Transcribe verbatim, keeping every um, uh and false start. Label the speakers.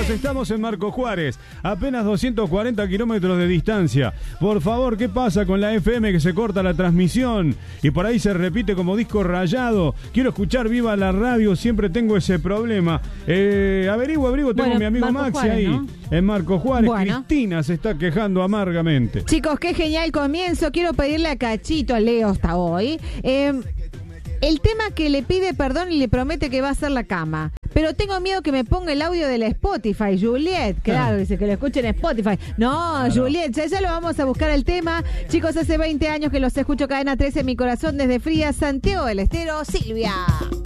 Speaker 1: Chicos, estamos en Marco Juárez, apenas doscientos cuarenta kilómetros de distancia. Por favor, ¿qué pasa con la F M que se corta la transmisión? Y por ahí se repite como disco rayado. Quiero escuchar viva la radio, siempre tengo ese problema. Eh, averiguo, averiguo, tengo
Speaker 2: Bueno,
Speaker 1: mi amigo
Speaker 2: Marco
Speaker 1: Maxi
Speaker 2: Juárez,
Speaker 1: ahí,
Speaker 2: ¿no?
Speaker 1: en Marco Juárez.
Speaker 2: Bueno.
Speaker 1: Cristina se está quejando amargamente.
Speaker 2: Chicos, qué genial comienzo. Quiero pedirle a Cachito, a Leo hasta hoy, eh, el tema que le pide perdón y le promete que va a hacer la cama. Pero tengo miedo que me ponga el audio de la Spotify, Juliet. Claro, dice que lo escuchen en Spotify. No, claro. Juliet, ya, ya lo vamos a buscar el tema. Chicos, hace veinte años que los escucho Cadena trece en mi corazón desde Fría, Santiago del Estero, Silvia.